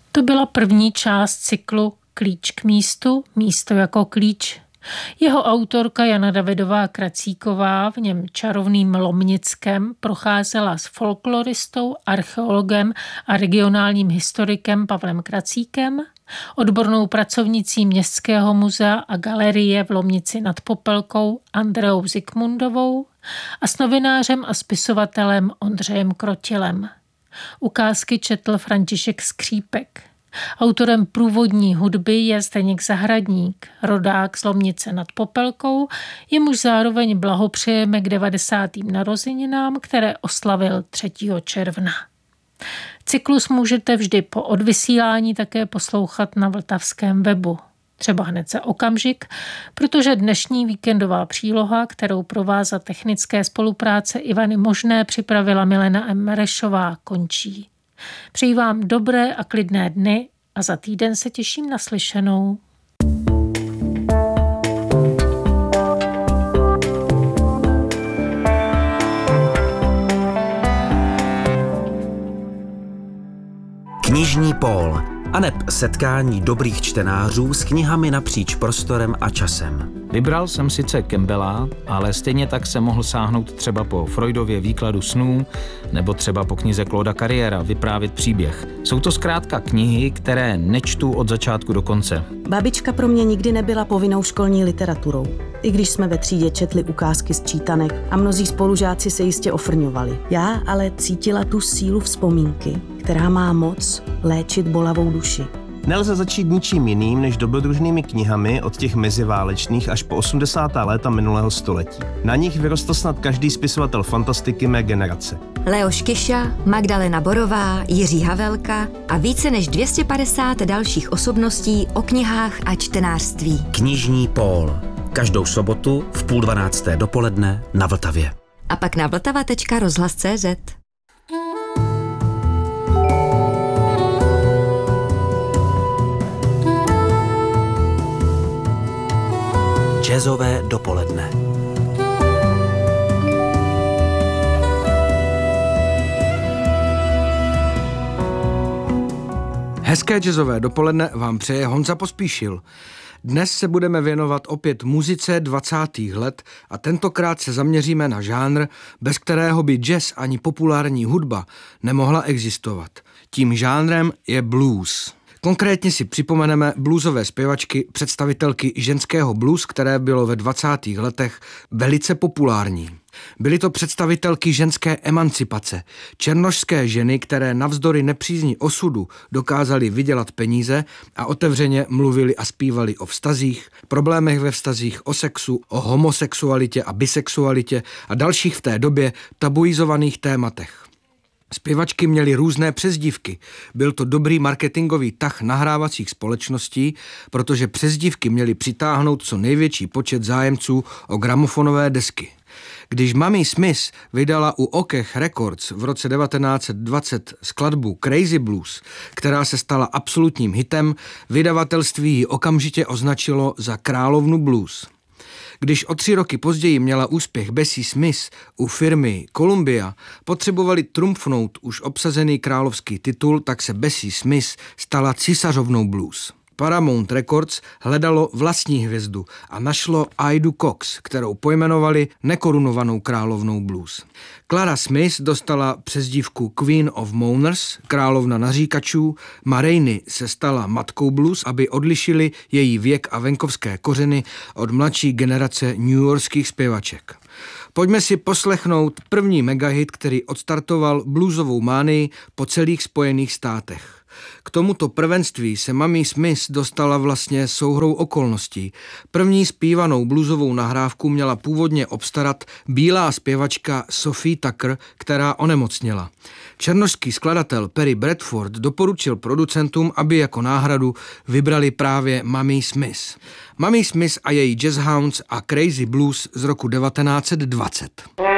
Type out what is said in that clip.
To byla první část cyklu Klíč k místu, místo jako klíč. Jeho autorka Jana Davidová Kracíková v něm čarovným Lomnickem procházela s folkloristou, archeologem a regionálním historikem Pavlem Kracíkem, odbornou pracovnicí Městského muzea a galerie v Lomnici nad Popelkou Andreou Zikmundovou a s novinářem a spisovatelem Ondřejem Krotilem. Ukázky četl František Skřípek. Autorem průvodní hudby je Zdeněk Zahradník, rodák z Lomnice nad Popelkou, jemuž zároveň blahopřejeme k 90. narozeninám, které oslavil 3. června. Cyklus můžete vždy po odvysílání také poslouchat na vltavském webu. Třeba hned za okamžik, protože dnešní víkendová příloha, kterou pro vás za technické spolupráce Ivany Možné připravila Milena M. Merešová, končí. Přeji vám dobré a klidné dny a za týden se těším na slyšenou. Knižní pól, aneb setkání dobrých čtenářů s knihami napříč prostorem a časem. Vybral jsem sice Campbella, ale stejně tak se mohl sáhnout třeba po Freudově výkladu snů nebo třeba po knize Clauda Carriera Vyprávět příběh. Jsou to zkrátka knihy, které nečtu od začátku do konce. Babička pro mě nikdy nebyla povinnou školní literaturou. I když jsme ve třídě četli ukázky z čítanek a mnozí spolužáci se jistě ofrňovali. Já ale cítila tu sílu vzpomínky, která má moc léčit bolavou duši. Nelze začít ničím jiným než dobrodružnými knihami od těch meziválečných až po 80. léta minulého století. Na nich vyrostl snad každý spisovatel fantastiky mé generace. Leoš Kyša, Magdalena Borová, Jiří Havelka a více než 250 dalších osobností o knihách a čtenářství. Knižní pól. Každou sobotu v 11:30 dopoledne na Vltavě. A pak na vltava.rozhlas.cz. Jazzové dopoledne. Hezké jazzové dopoledne vám přeje Honza Pospíšil. Dnes se budeme věnovat opět muzice 20. let a tentokrát se zaměříme na žánr, bez kterého by jazz ani populární hudba nemohla existovat. Tím žánrem je blues. Konkrétně si připomeneme bluesové zpěvačky, představitelky ženského blues, které bylo ve 20. letech velice populární. Byly to představitelky ženské emancipace, černošské ženy, které navzdory nepřízni osudu dokázaly vydělat peníze a otevřeně mluvili a zpívali o vztazích, problémech ve vztazích, o sexu, o homosexualitě a bisexualitě a dalších v té době tabuizovaných tématech. Zpěvačky měly různé přezdívky. Byl to dobrý marketingový tah nahrávacích společností, protože přezdívky měly přitáhnout co největší počet zájemců o gramofonové desky. Když Mamie Smith vydala u Okeh Records v roce 1920 skladbu Crazy Blues, která se stala absolutním hitem, vydavatelství ji okamžitě označilo za královnu blues. Když o 3 roky později měla úspěch Bessie Smith u firmy Columbia, potřebovali trumfnout už obsazený královský titul, tak se Bessie Smith stala císařovnou blues. Paramount Records hledalo vlastní hvězdu a našlo Idu Cox, kterou pojmenovali nekorunovanou královnou blues. Clara Smith dostala přezdívku Queen of Moaners, královna naříkačů, Ma Rainey se stala matkou blues, aby odlišili její věk a venkovské kořeny od mladší generace newyorských zpěvaček. Pojďme si poslechnout první megahit, který odstartoval bluesovou mánii po celých Spojených státech. K tomuto prvenství se Mamie Smith dostala vlastně souhrou okolností. První zpívanou bluesovou nahrávku měla původně obstarat bílá zpěvačka Sophie Tucker, která onemocněla. Černošský skladatel Perry Bradford doporučil producentům, aby jako náhradu vybrali právě Mamie Smith. Mamie Smith a její Jazz Hounds a Crazy Blues z roku 1920.